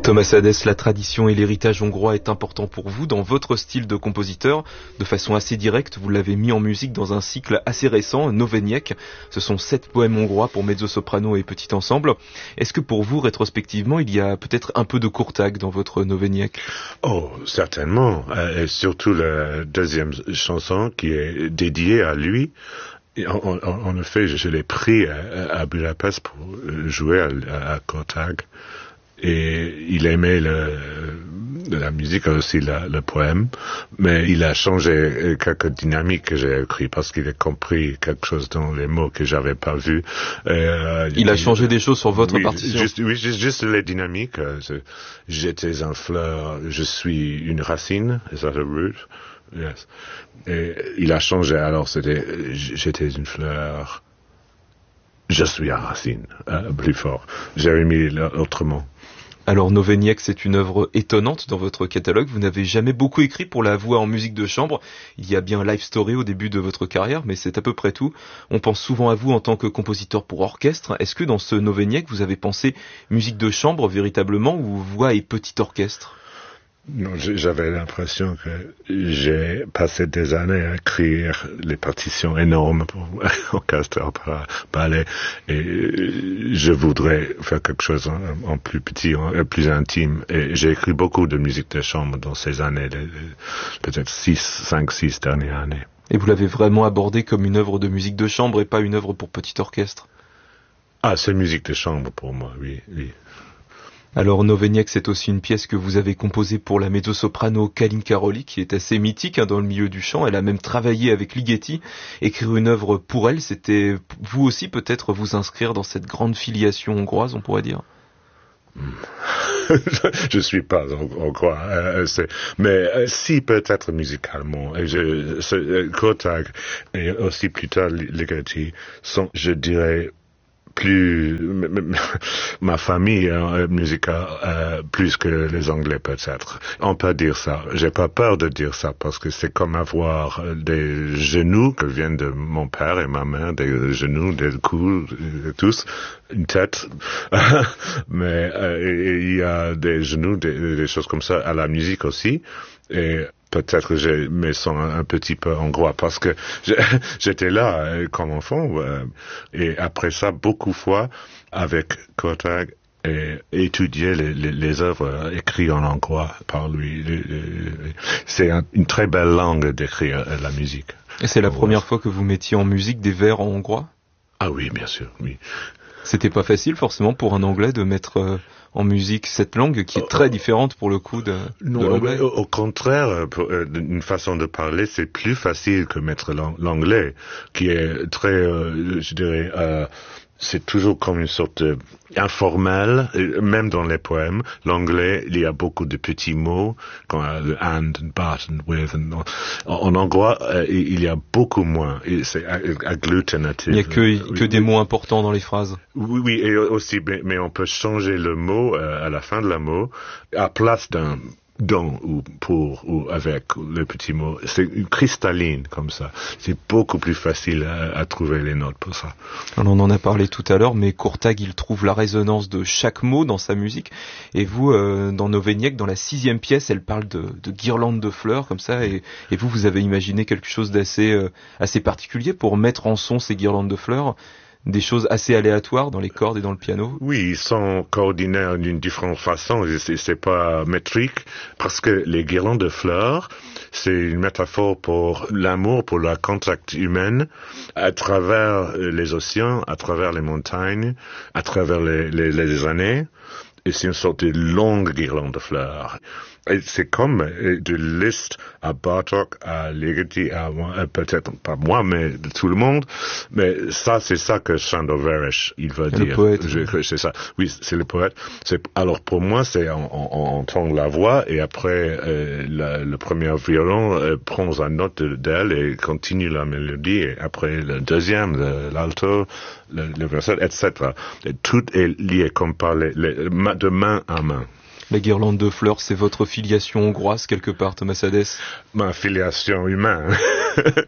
Thomas Hadès, la tradition et l'héritage hongrois est important pour vous dans votre style de compositeur. De façon assez directe, vous l'avez mis en musique dans un cycle assez récent, Novények. Ce sont 7 poèmes hongrois pour mezzo-soprano et petit ensemble. Est-ce que pour vous, rétrospectivement, il y a peut-être un peu de Kurtág dans votre Novények? Oh, certainement. Et surtout la deuxième chanson qui est dédiée à lui. En effet, je l'ai pris à Budapest pour jouer à Kurtág. Et il aimait la musique, aussi le poème, mais il a changé quelques dynamiques que j'ai écrites parce qu'il a compris quelque chose dans les mots que j'avais pas vu. Il a changé des choses sur votre partition. Juste les dynamiques. J'étais une fleur, je suis une racine. Is that a root? Yes. Et il a changé. Alors j'étais une fleur. Je suis une racine, plus fort. J'ai mis autrement. Alors Novények, c'est une œuvre étonnante dans votre catalogue. Vous n'avez jamais beaucoup écrit pour la voix en musique de chambre. Il y a bien Life Story au début de votre carrière, mais c'est à peu près tout. On pense souvent à vous en tant que compositeur pour orchestre. Est-ce que dans ce Novények, vous avez pensé musique de chambre véritablement ou voix et petit orchestre? Non, j'avais l'impression que j'ai passé des années à écrire les partitions énormes pour orchestre, opéra, ballet, et je voudrais faire quelque chose en plus petit, plus intime. Et j'ai écrit beaucoup de musique de chambre dans ces années, peut-être 5, 6 dernières années. Et vous l'avez vraiment abordé comme une œuvre de musique de chambre et pas une œuvre pour petit orchestre? Ah, c'est musique de chambre pour moi, oui. Alors Novények, c'est aussi une pièce que vous avez composée pour la mezzo-soprano Kalinka Roli, qui est assez mythique dans le milieu du chant. Elle a même travaillé avec Ligeti. Écrire une œuvre pour elle, c'était vous aussi peut-être vous inscrire dans cette grande filiation hongroise, on pourrait dire. Je suis pas hongrois, mais si peut-être musicalement. Kurtág et aussi plus tard Ligeti sont, je dirais, plus ma famille musicale plus que les Anglais peut-être. On peut dire ça. J'ai pas peur de dire ça parce que c'est comme avoir des genoux que viennent de mon père et ma mère, des genoux, des coups, tous, une tête. Mais il y a des genoux, des choses comme ça à la musique aussi. Et peut-être que je me sens un petit peu hongrois parce que j'étais là comme enfant et après ça, beaucoup de fois avec Kurtág et étudier les œuvres écrites en hongrois par lui. C'est une très belle langue d'écrire la musique. Et c'est la première fois que vous mettiez en musique des vers en hongrois? Ah oui, bien sûr, oui. C'était pas facile forcément pour un Anglais de mettre en musique cette langue qui est très différente pour le coup de l'anglais. Au contraire, une façon de parler, c'est plus facile que mettre l'anglais, qui est très, je dirais, c'est toujours comme une sorte informelle, même dans les poèmes. L'anglais, il y a beaucoup de petits mots, comme and but and with. En hongrois, il y a beaucoup moins. C'est agglutinatif. Il n'y a que des mots importants dans les phrases. Oui, et aussi, mais on peut changer le mot à la fin de la mot à place d'un dans ou pour ou avec le petit mot. C'est une cristalline comme ça. C'est beaucoup plus facile à trouver les notes pour ça. Alors, on en a parlé tout à l'heure, mais Kurtág, il trouve la résonance de chaque mot dans sa musique. Et vous, dans Novények, dans la 6e pièce, elle parle de guirlandes de fleurs comme ça. Et vous avez imaginé quelque chose d'assez assez particulier pour mettre en son ces guirlandes de fleurs. Des choses assez aléatoires dans les cordes et dans le piano? Oui, ils sont coordonnés d'une différente façon. C'est pas métrique parce que les guirlandes de fleurs, c'est une métaphore pour l'amour, pour la contact humaine à travers les océans, à travers les montagnes, à travers les années. Et c'est une sorte de longue guirlande de fleurs. Et c'est comme de Liszt à Bartók, à Ligeti, à moi, peut-être pas moi, mais tout le monde. Mais ça, c'est ça que Sándor Vérés, il va dire. Le poète. C'est ça. Oui, c'est le poète. Alors pour moi, c'est on entend la voix et après le premier violon prend la note d'elle et continue la mélodie. Et après le deuxième, l'alto, le versel, etc. Et tout est lié comme par de main à main. La guirlande de fleurs, c'est votre filiation hongroise quelque part, Thomas Hadès? Ma filiation humaine.